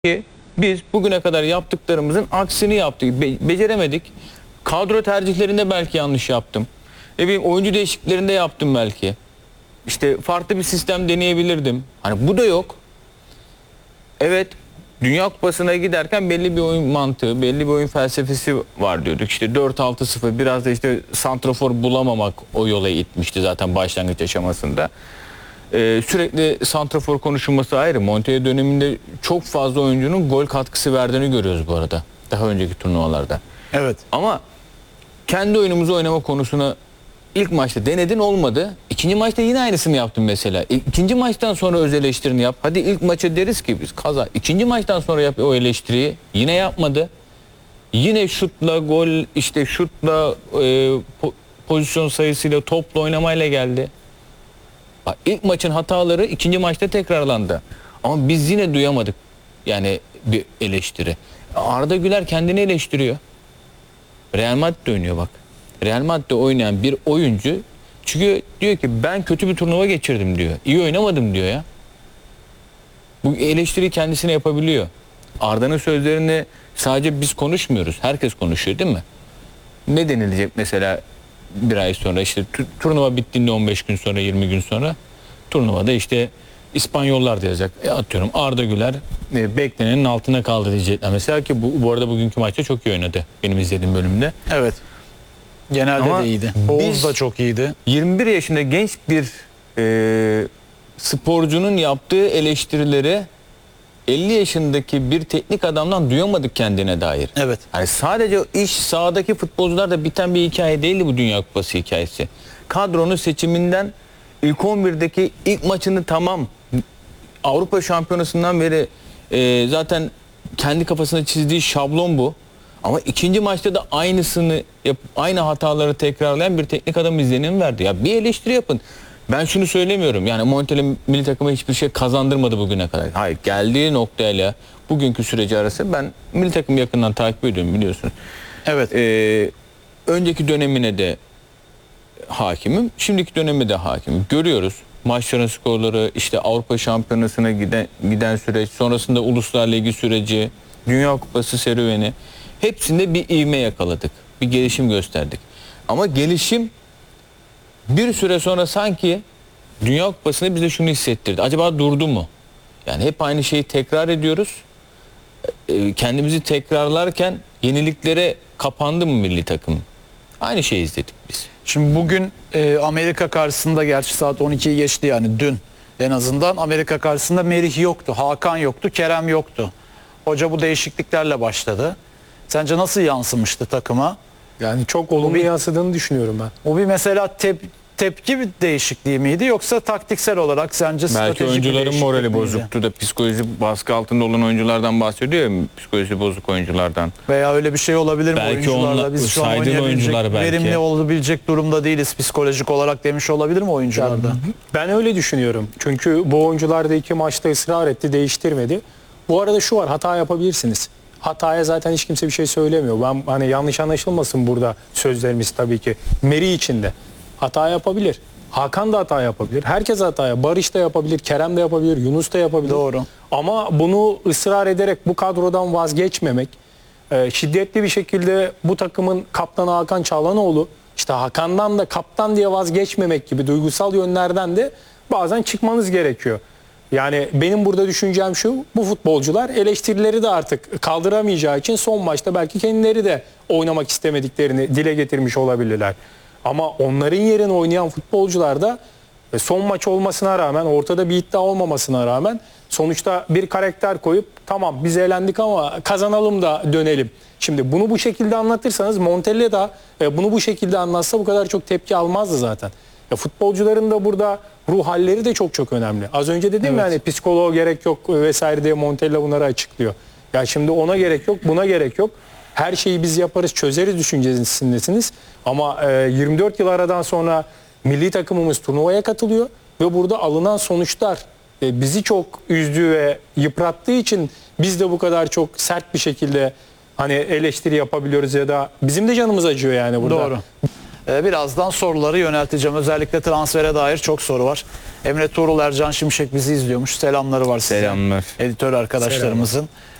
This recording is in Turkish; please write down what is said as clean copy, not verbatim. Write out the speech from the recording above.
ki biz bugüne kadar yaptıklarımızın aksini yaptık. Beceremedik. Kadro tercihlerinde belki yanlış yaptım. Oyuncu değişikliklerinde yaptım belki. İşte farklı bir sistem deneyebilirdim. Hani bu da yok. Evet, Dünya Kupası'na giderken belli bir oyun mantığı, belli bir oyun felsefesi var diyorduk. İşte 4-6-0, biraz da işte santrafor bulamamak o yola itmişti zaten başlangıç aşamasında. Sürekli santrafor konuşulması ayrı. Montella döneminde çok fazla oyuncunun gol katkısı verdiğini görüyoruz bu arada. Daha önceki turnuvalarda. Evet. Ama kendi oyunumuzu oynama konusuna ilk maçta denedin, olmadı. İkinci maçta yine aynısını yaptın mesela. İkinci maçtan sonra öz eleştirini yap. Hadi ilk maça deriz ki biz kaza. İkinci maçtan sonra yap o eleştiriyi. Yine yapmadı. Yine şutla gol, işte şutla pozisyon sayısıyla, topla oynamayla geldi. Bak, ilk maçın hataları ikinci maçta tekrarlandı. Ama biz yine duyamadık yani bir eleştiri. Arda Güler kendini eleştiriyor. Real Madrid oynuyor bak. Real Madrid'de oynayan bir oyuncu çünkü diyor ki ben kötü bir turnuva geçirdim diyor. İyi oynamadım diyor ya. Bu eleştiri kendisine yapabiliyor. Arda'nın sözlerini sadece biz konuşmuyoruz. Herkes konuşuyor değil mi? Ne denilecek mesela bir ay sonra, işte turnuva bittiğinde 15 gün sonra, 20 gün sonra turnuvada işte İspanyollar diyecek. Atıyorum Arda Güler beklenenin altına kaldı diyecekler. Mesela ki bu arada bugünkü maçta çok iyi oynadı benim izlediğim bölümde. Evet. Genelde Ama de iyiydi. Oğuz da çok iyiydi. 21 yaşında genç bir sporcunun yaptığı eleştirileri 50 yaşındaki bir teknik adamdan duyamadık kendine dair. Evet. Yani sadece iş sahadaki futbolcularda biten bir hikaye değildi bu Dünya Kupası hikayesi. Kadronun seçiminden ilk 11'deki ilk maçını tamam, Avrupa Şampiyonası'ndan beri zaten kendi kafasında çizdiği şablon bu. Ama ikinci maçta da aynısını aynı hataları tekrarlayan bir teknik adam izlenim verdi. Ya bir eleştiri yapın. Ben şunu söylemiyorum. Yani Montella milli takıma hiçbir şey kazandırmadı bugüne kadar. Hayır, geldiği noktayla bugünkü süreci arası ben milli takımı yakından takip ediyorum, biliyorsunuz. Evet. Önceki dönemine de hakimim, şimdiki döneme de hakimim. Görüyoruz maçların skorları, işte Avrupa Şampiyonası'na giden süreç, sonrasında Uluslar Ligi süreci, Dünya Kupası serüveni, hepsinde bir ivme yakaladık. Bir gelişim gösterdik. Ama gelişim bir süre sonra sanki Dünya Kupası'nda bize şunu hissettirdi. Acaba durdu mu? Yani hep aynı şeyi tekrar ediyoruz. Kendimizi tekrarlarken yeniliklere kapandı mı milli takım? Aynı şeyi izledik biz. Şimdi bugün Amerika karşısında, gerçi saat 12'yi geçti yani dün en azından, Amerika karşısında Merih yoktu, Hakan yoktu, Kerem yoktu. Hoca bu değişikliklerle başladı. Sence nasıl yansımıştı takıma? Yani çok olumlu yansıdığını düşünüyorum ben. O bir mesela tepki bir değişikliği miydi, yoksa taktiksel olarak sence Belki stratejik bir oyuncuların değişiklik morali miydi? bozuktu da psikoloji baskı altında olan oyunculardan bahsediyor ya, psikolojisi bozuk oyunculardan. Veya öyle bir şey olabilir mi Belki oyuncularda? Biz şu an saydığın oynayabilecek, oyuncular belki. verimli olabilecek durumda değiliz psikolojik olarak demiş olabilir mi oyuncularda? Ben öyle düşünüyorum. Çünkü bu oyuncular da 2 maçta ısrar etti, değiştirmedi. Bu arada şu var, hata yapabilirsiniz. Hataya zaten hiç kimse bir şey söylemiyor. Ben hani yanlış anlaşılmasın burada sözlerimiz tabii ki. Meri için de hata yapabilir. Hakan da hata yapabilir. Herkes hata yapabilir. Barış da yapabilir, Kerem de yapabilir, Yunus da yapabilir. Doğru. Ama bunu ısrar ederek bu kadrodan vazgeçmemek, şiddetli bir şekilde bu takımın kaptanı Hakan Çalhanoğlu, işte Hakan'dan da kaptan diye vazgeçmemek gibi duygusal yönlerden de bazen çıkmanız gerekiyor. Yani benim burada düşüncem şu, bu futbolcular eleştirileri de artık kaldıramayacağı için son maçta belki kendileri de oynamak istemediklerini dile getirmiş olabilirler. Ama onların yerine oynayan futbolcular da son maç olmasına rağmen, ortada bir iddia olmamasına rağmen sonuçta bir karakter koyup tamam biz eğlendik ama kazanalım da dönelim. Şimdi bunu bu şekilde anlatırsanız, Montella da bunu bu şekilde anlatsa bu kadar çok tepki almazdı zaten. Futbolcuların da burada ruh halleri de çok önemli. Az önce dedim ya, hani psikoloğa gerek yok vesaire diye Montella bunları açıklıyor. Ya şimdi ona gerek yok, buna gerek yok. Her şeyi biz yaparız, çözeriz düşüncesindesiniz. Ama 24 yıl aradan sonra milli takımımız turnuvaya katılıyor ve burada alınan sonuçlar bizi çok üzdüğü ve yıprattığı için biz de bu kadar çok sert bir şekilde hani eleştiri yapabiliyoruz ya da bizim de canımız acıyor yani burada. Doğru. Birazdan soruları yönelteceğim. Özellikle transfere dair çok soru var. Emre Tuğrul, Ercan Şimşek bizi izliyormuş. Selamları var size. Selamlar. Editör arkadaşlarımızın.